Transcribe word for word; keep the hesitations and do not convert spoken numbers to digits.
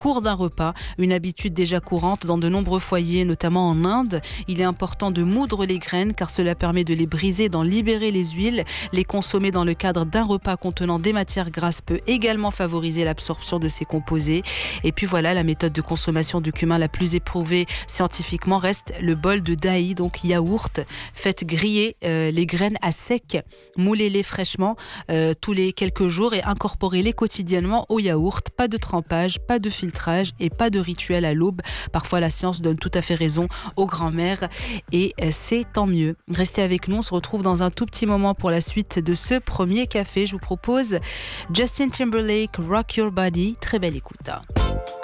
cours d'un repas, une habitude déjà courante dans de nombreux foyers, notamment en Inde. Il est important de moudre les graines car cela permet de les briser, d'en libérer les huiles. Les consommer dans le cadre d'un repas contenant des matières grasses peut également favoriser l'absorption de ces composés. Et puis voilà, la méthode de consommation du cumin la plus éprouvée scientifiquement reste le bol de dahi, donc yaourt. Faites griller euh, les graines à sec, moulez-les fraîchement euh, tous les quelques jours et incorporez-les quotidiennement au yaourt. Pas de trempage, pas de filtrage et pas de rituel à l'aube. Parfois la science donne tout à fait raison aux grands-mères et c'est tant mieux. Restez avec nous, on se retrouve dans un tout petit moment pour la suite de ce premier café. Je vous propose Justin Timberlake, Rock Your Body. Très belle écoute.